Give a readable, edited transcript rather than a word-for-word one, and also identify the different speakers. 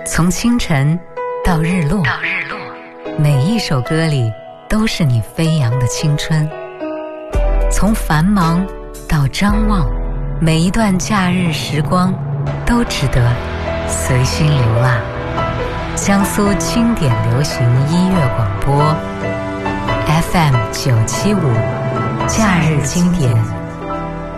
Speaker 1: 从清晨到日落，每一首歌里都是你飞扬的青春。从繁忙到张望，每一段假日时光都值得随心流浪。江苏经典流行音乐广播 FM 975，假日经典